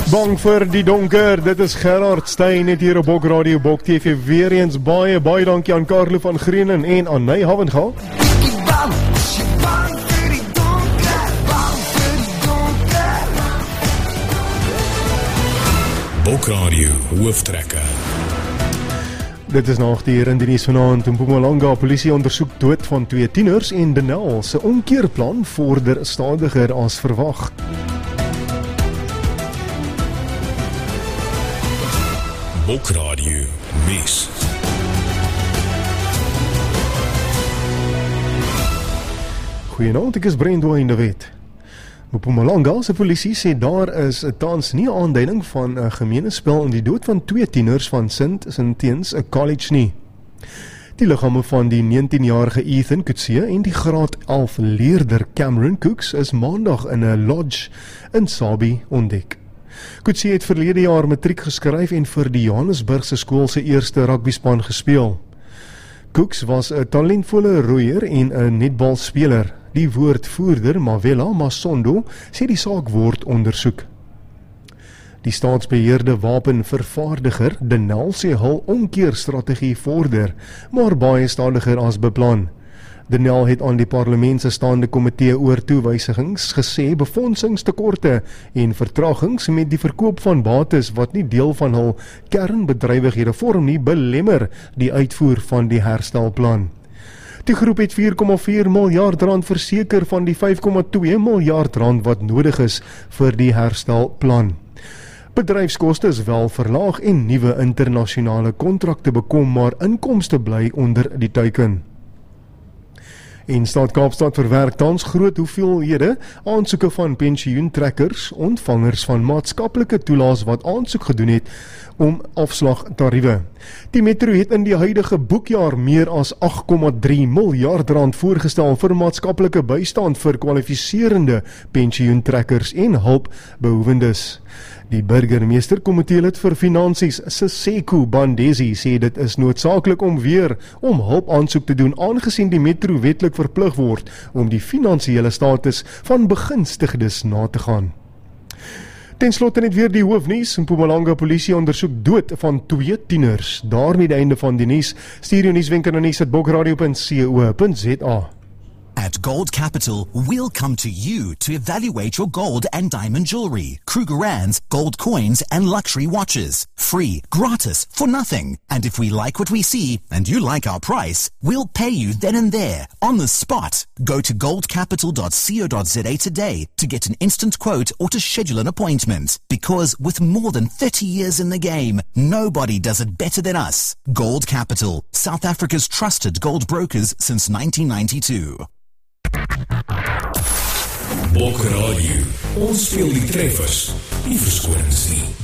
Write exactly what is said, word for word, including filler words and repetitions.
Bang vir die donker, dit is Gerard Steyn net hier op Bok Radio, Bok T V. Weer eens baie, baie dankie aan Carlo van Greenen en aan Nay Havenga. Bok Radio, hooftrekker. Dit is nog die hier in die nuus vanaand. In Mpumalanga, polisie ondersoek dood van twee tieners en Denel se omkeerplan vorder stadiger as verwag. Bok Radio, nuus. Goeienaand, ek is Brendwyn de Wet. Mpumalanga se polisie sê daar is tans nie 'n aanduiding van 'n gemeenespel in die dood van twee tieners van Sint Sintiens College nie. Die liggame van die negentienjarige Ethan Kutsie en die graad elf leerder Cameron Cooks is maandag in 'n lodge in Sabie ontdek. Kutsie het verlede jaar matriek geskryf en vir die Johannesburgse skool se eerste rugbyspan gespeel. Cooks was 'n talentvolle roeier en 'n netbalspeler. Die woordvoerder Mavela Masondo sê die saak word ondersoek. Die staatsbeheerde wapenvervaardiger Denel sê hul omkeerstrategie vorder, maar baie stadiger as beplan. Denel het aan die parlement se staande komitee oor toewysigings gesê befondsingstekorte en vertragings met die verkoop van bates wat nie deel van hul kernbedrywighede vorm nie belemmer die uitvoer van die herstelplan. Die groep het vier komma vier miljard rand verseker van die vyf komma twee miljard rand wat nodig is vir die herstelplan. Bedryfskoste is wel verlaag en nuwe internasionale kontrakte bekom, maar inkomste bly onder die teiken. En Stad Kaapstad verwerk tans groot hoeveelhede aansoeke van pensioentrekkers, ontvangers van maatskaplike toelaas wat aansoek gedoen het om afslagtariewe. Die metro het in die huidige boekjaar meer as agt komma drie miljard rand voorgestel vir maatskaplike bystand vir kwalifiserende pensioentrekkers en hulpbehoewendes. Die burgemeester komiteelid vir finansies, Siseko Bandesi, sê dit is noodsaaklik om weer om hulp aansoek te doen aangesien die metro wetlik verplig word om die finansiële status van begunstigdes na te gaan. Ten slotte net weer die hoofnuus. Mpumalanga polisie ondersoek dood van twee tieners. Daarmee die einde van die nuus. Stuur jou nuuswenke na nuus at bokradio punt co punt za. At Gold Capital, we'll come to you to evaluate your gold and diamond jewelry, Krugerrands, gold coins, and luxury watches. Free, gratis, for nothing. And if we like what we see, and you like our price, we'll pay you then and there, on the spot. Go to gold capital dot co dot za today to get an instant quote or to schedule an appointment. Because with more than thirty years in the game, nobody does it better than us. Gold Capital, South Africa's trusted gold brokers since nineteen ninety-two. Bok Radio, ons speel die treffers, nie verskonings nie.